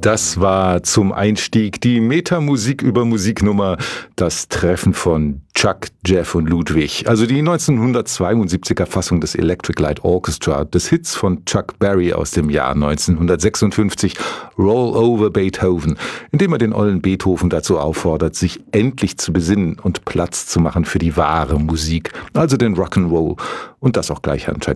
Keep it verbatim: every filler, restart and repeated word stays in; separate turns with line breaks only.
Das war zum Einstieg die Metamusik über Musiknummer, das Treffen von Chuck, Jeff und Ludwig. Also die neunzehnhundertzweiundsiebziger Fassung des Electric Light Orchestra, des Hits von Chuck Berry aus dem Jahr neunzehnhundertsechsundfünfzig, Roll Over Beethoven, in dem er den ollen Beethoven dazu auffordert, sich endlich zu besinnen und Platz zu machen für die wahre Musik, also den Rock'n'Roll. Und das auch gleich an Chuck